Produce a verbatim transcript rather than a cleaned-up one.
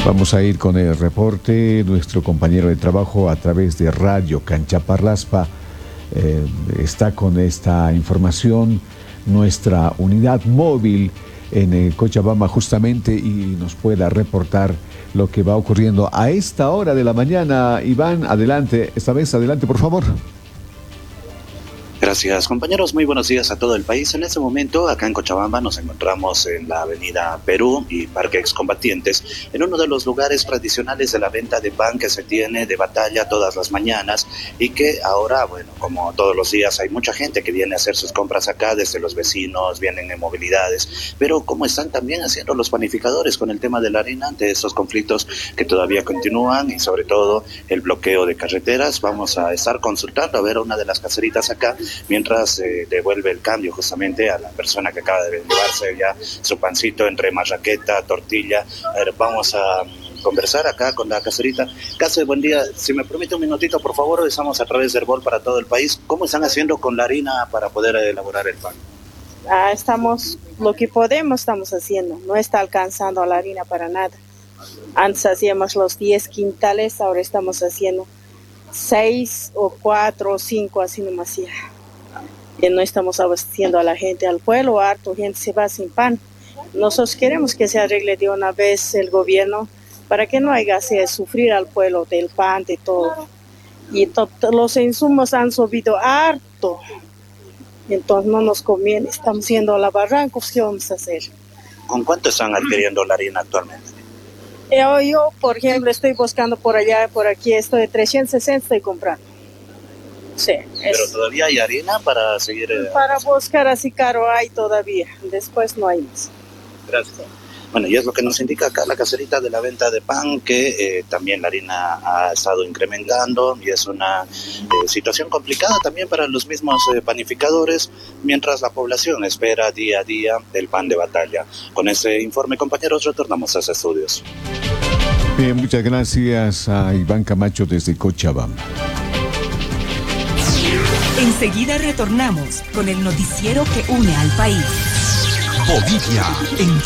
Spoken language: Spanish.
Vamos a ir con el reporte. Nuestro compañero de trabajo a través de Radio Canchaparlaspa eh, está con esta información. Nuestra unidad móvil en eh, Cochabamba justamente, y nos pueda reportar lo que va ocurriendo a esta hora de la mañana. Iván, adelante, esta vez adelante por favor. Gracias, compañeros. Muy buenos días a todo el país. En este momento, acá en Cochabamba, nos encontramos en la avenida Perú y Parque Excombatientes, en uno de los lugares tradicionales de la venta de pan que se tiene de batalla todas las mañanas y que ahora, bueno, como todos los días, hay mucha gente que viene a hacer sus compras acá, desde los vecinos, vienen en movilidades, pero ¿cómo están también haciendo los panificadores con el tema de la harina ante estos conflictos que todavía continúan y sobre todo el bloqueo de carreteras? Vamos a estar consultando a ver a una de las caseritas acá, mientras eh, devuelve el cambio justamente a la persona que acaba de llevarse ya su pancito entre marraqueta, tortilla. A ver, vamos a um, conversar acá con la caserita. Case, buen día. Si me permite un minutito, por favor, estamos a través del Herbol para todo el país. ¿Cómo están haciendo con la harina para poder elaborar el pan? Ah, estamos, lo que podemos estamos haciendo. No está alcanzando la harina para nada. Antes hacíamos los diez quintales, ahora estamos haciendo seis o cuatro o cinco, así nomás ya. Y no estamos abasteciendo a la gente, al pueblo, harto gente se va sin pan. Nosotros queremos que se arregle de una vez el gobierno para que no haya que sufrir al pueblo del pan, de todo. Y to los insumos han subido harto, entonces no nos conviene, estamos haciendo la barranca, ¿qué vamos a hacer? ¿Con cuánto están adquiriendo la harina actualmente? Yo, yo, por ejemplo, estoy buscando por allá, por aquí, estoy de trescientos sesenta, estoy comprando. Sí, pero es, todavía hay harina para seguir... Eh, para buscar así caro hay todavía, después no hay más. Gracias. Bueno, y es lo que nos indica acá la caserita de la venta de pan, que eh, también la harina ha estado incrementando y es una eh, situación complicada también para los mismos eh, panificadores, mientras la población espera día a día el pan de batalla. Con ese informe, compañeros, retornamos a los estudios. Bien, muchas gracias a Iván Camacho desde Cochabamba. Enseguida retornamos con el noticiero que une al país. Bolivia en